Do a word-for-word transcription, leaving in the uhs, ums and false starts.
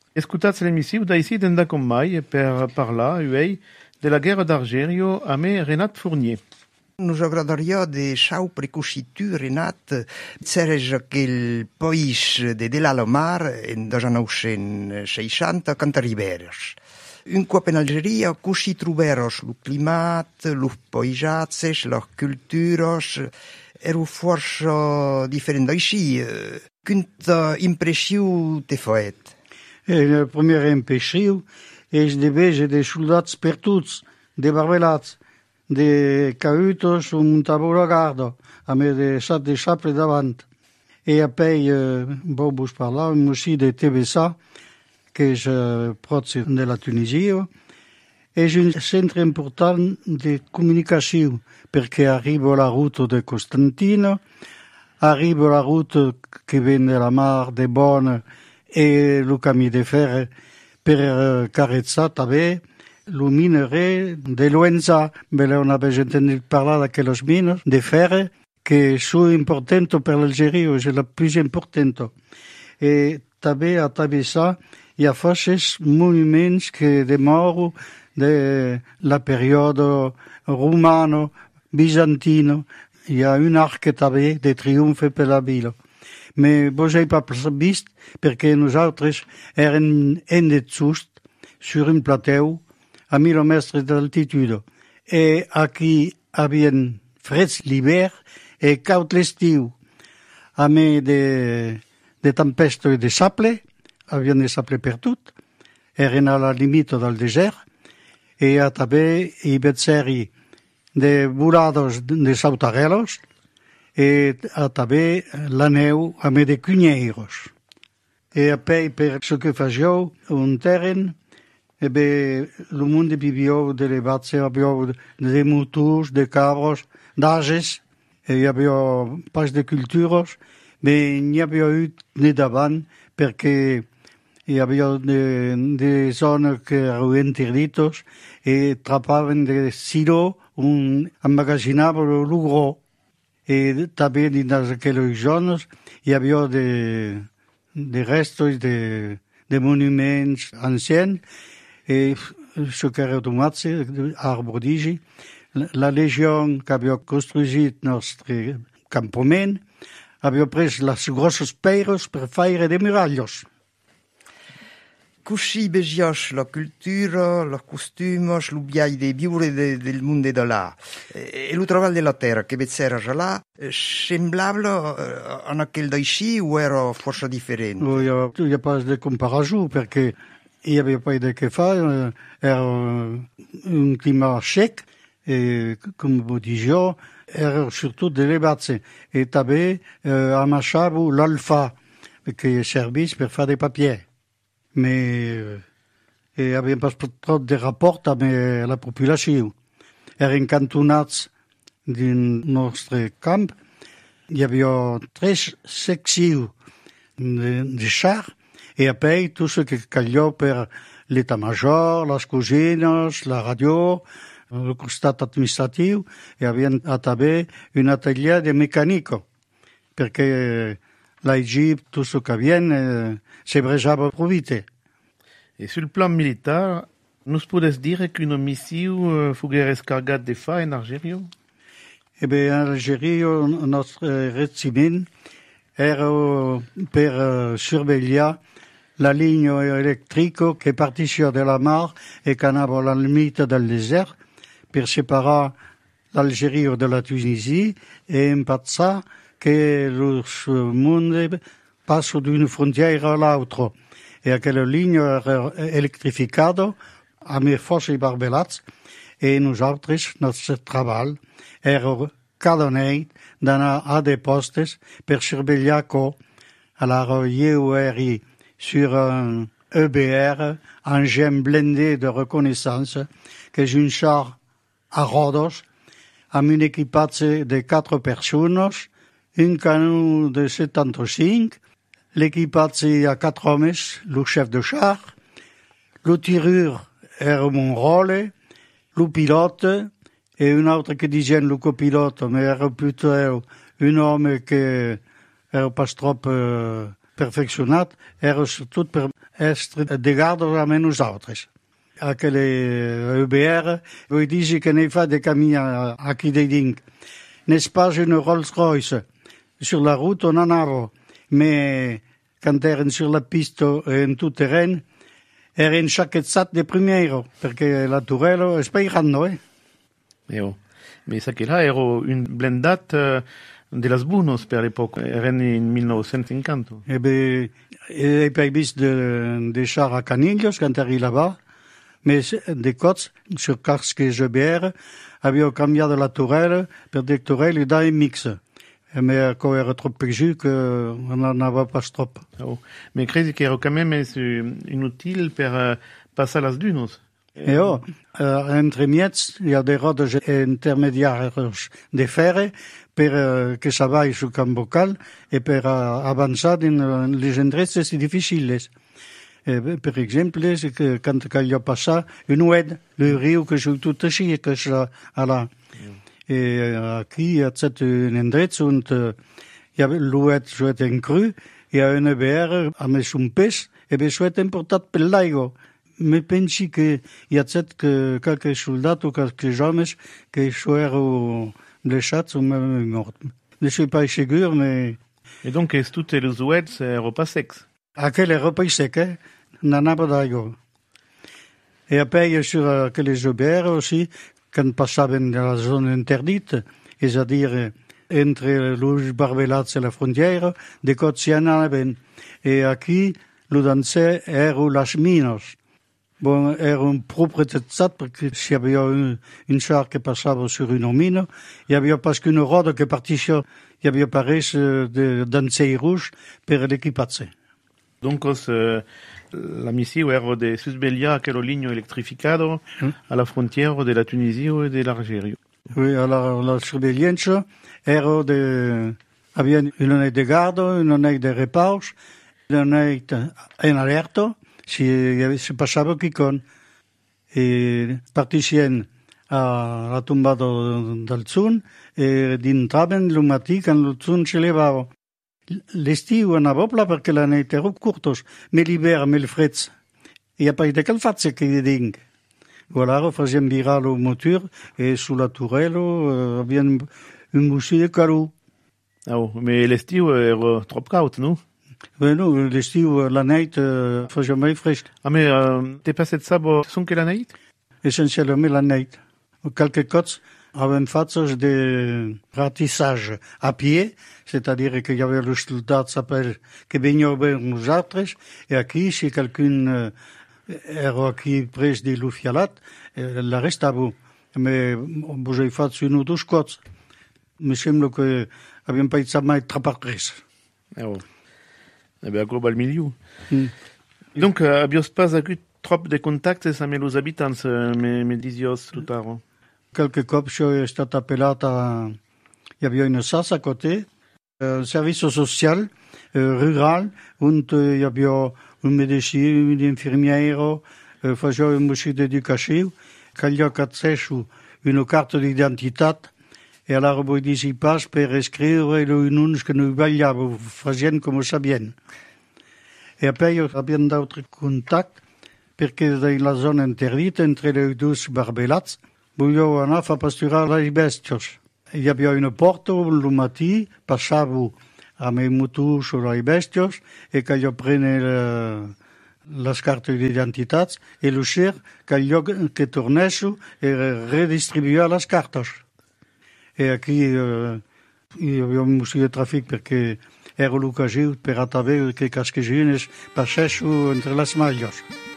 Escutats l'emissiu d'ici d'enda com mai per parlar, uei, de la guerra d'Algèrio a me Renat Fournier. Nos agradaria deixar precuixitu, Renat, sereja que el país de Delalomar en mil seixanta canta riberes. Un cop en Algeria, così troberos lo climat, los paisatges, les cultures, ero força diferent d'així. Quanta impressió te fait? La primera impressió és de veure de soldats perduts, de barbelats, de caütos un tabula garda, a me de sat de chaple davant. E apoi, eh, bon, vos parlàvem aussi de T B S A, que és eh, prop de la Tunisia. És un centre important de comunicació, perquè arriba la ruta de Constantino, arriba la ruta que ven de la mar de Bonn e el camí de fer per eh, carezzar també lo minerai de Luenza. Beh, on avait entendu parlar d'aquelles mines de fer que són importants per l'Algèria, és la més important. E també a Tabessa hi ha forces monuments que demoren de la periodo romano, bizantino. Hi ha un arc també de triomfe per la vila. Mais vos n'avez pas vist perquè nosaltres eren en de just sur un plateau a mil metres d'altitude. E aquí havien freds l'hivern e caut l'estiu. A me de, de tempesta i de sable, havien de sable per tot, eren a la limita del desert, e a també hi va ser de volados de sautarellos, e a també la neu a me de cunyeiros. E apoi per ce que fagiau un terren, e bé, el monde vivió de l'evatse, avió de motors, de cabros, d'ages, e hi havia pas de cultures, bé, n'hi havia eu ni davant, perquè hi havia de, de zones que eren interditos e trapaven de silo un emmagazinava lo gros. E també dins aquelles zones hi havia de, de restos de, de monuments ancians e ce que era automat, arbre d'igi. La legió que havia construït el nostre campament havia pres les grosses pedres per fer de muralles. Così vegios la cultura, los costumes, l'ubiai de viure de, del mondo de là. E lo treball de la terra che vezzera là, semblava a aquel d'així o era força diferent? Il n'y a pas de comparaison perché il n'y avait pas de que faire, era un climat sec et comme vous disiez, era surtout de l'ebatse et també eh, amachava l'alfa que servís per fer de papier. Mais il n'y avait pas trop de rapports avec la population. Eren cantonats dins nostre camp. Hi havia tres seccions de, de chars et après tout ce que callò per l'état-major, les cosines, la radio, el costat administratiu, hi havia també un atelier de mecànica, perquè l'Egipte, tout ce que vient, eh, se brejava prou vite. Et sur le plan militaire, nous pouvons dire qu'une mission foguera escargat de fa en Algèria? Eh bien, en Algèria, notre régiment era per uh, surveillar la ligne électrique qui partia de la mar et qui anava a la limite del desert per separar l'Algèria de la Tunisie et impactar que el món passa d'una frontiera a l'altra. E aquella línia era electrificada amb força i barbelats e nosaltres, el nostre treball, era cada nit d'anar a des postes per surveillar que a la jo era sur un E B R, engin blindé de reconnaissance, que és un char a rodes amb un equipatge de quatre persones, un canó de setanta-cinc, l'equipatge a quatre homes, le chef de char, le tireur era mon rôle, le pilote, et un autre que disait le copilote, mais era plutôt un homme que era pas trop uh, perfeccionat, era surtout per est de gardo a nosaltres. Aquele U B R, voi dice que ne fa de camins aquí de dins. N'est pas une Rolls-Royce. Sur la route, on en a, mais quand eren sur la piste en tout terrain, eren sciacchezzat de primero, perché la Turello è spairando, eh? Eo. Mais ça que là, ero une blendat uh, de las Bunos per l'époque, eren in dix-neuf cent cinquanta. Eh ben, he pas vist de, de chars à Canillos quand arrive là-bas, mais des côtes, sur casque G B R, avaient cambiato la Turello per des Turelli da mix. Mais quand era trop péju que on n'en avait pas trop. Oh. Mais credi que ero quand même inutile per uh, passar las dunos. E oh, uh, entre miets hi ha des rodes intermediaires de ferre per uh, que ça vaille sul camp vocal e per uh, avançar in les endreces difficiles. Eh, per exemple, c'est que quand il y a passé une oued, le riu que je tout així, que je à la. Et aquí il y a un endret où il y a l'oued jouet en cru, il y a une B R amb un pes, et bien jouet importat per l'aigua. Mais pensi que il y a que quelques soldats ou quelques hommes qui sont blessés ou même morts. Je ne suis pas sûr, mais... Et donc, est toutes les oueds ero pas secs? Aquel ero pas sec, eh? N'en a pas d'aigua. Et après, sur aquelles O B R aussi, quand passaven dans la zone interdite, c'est-à-dire entre l'Uge Barbelats et la frontière, des côtes s'y en avaient. Et aquí, le dansait ero las minos. Bon, era un proprietat perquè si hi havia un, un char que passava sur una mina, hi havia pas qu'una roda que partia, hi havia pareix de dansei rouge per l'equipatge. Donc, uh, la misión era de susbelliar aquel ligno electrificado ¿Mm? a la frontiera de la Tunisie et de l'Algérie. Oui, alors la surveillance era de... Havia una neit de garda, una neit de repaus, una neit en alerta, si se passava quicon. E particien a la tombada del Zun e dintraven el matí quan el Zun se levava. L'estiu anava pla perquè la neit era curtos, mais l'hivern, mais el freds. Hi ha pas de calfatze que hi ding. Voilà, facíem virar el motor e su la Turello uh, havien un musí de calor. Ah, oh, mais l'estiu era trop caut, no? Bueno, l'estiu, la neit uh, facía mai fresc. Ah, mais uh, t'es passé de sabo, son que la neit? Essencialment la neit. Quelques cots avaient fait de ratissage à pied, c'est-à-dire qu'il y avait le soldat qui venait vers nous autres, et aquí, si quelqu'un era aquí pres de l'Ufialat, la restava. Mais vous avez fait une ou deux cots. Me semble que n'avions pas été mai trapartres. Ah bon. Eh bien, gros, au milieu. Mm. Donc, euh, avios pas eu trop de contacts amb els habitants, euh, me, me disios tout tard. Quelques cops, j'ai été appelé à... Il y avait une salle à côté, un service social euh, rural, où il y avait un médecin, une infirmière, euh, faisait un monsieur d'éducation, qu'il y a une carte d'identité, et alors vous disiez pas pour écrire le nom que nous valions, faisant comme ça bien. Et après, il y avait d'autres contacts, parce que dans la zone interdite, entre les deux barbelats, vogliamo andare a pasturare i bestios. Hi havia una porta al matí, passava amb el motor sobre i bestios e que jo prene la, les cartes d'identitats e l'usir que el lloc que tornés e redistribuïa les cartes. E aquí eh, hi havia un museu de tràfic perquè era l'ocasió per ataver que casquegines passessin entre les malles.